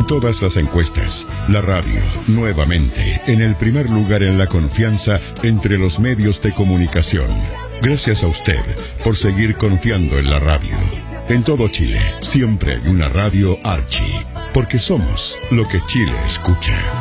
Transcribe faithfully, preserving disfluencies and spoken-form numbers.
en todas las encuestas. La radio, nuevamente, en el primer lugar en la confianza entre los medios de comunicación. Gracias a usted por seguir confiando en la radio. En todo Chile, siempre hay una radio Archie, porque somos lo que Chile escucha.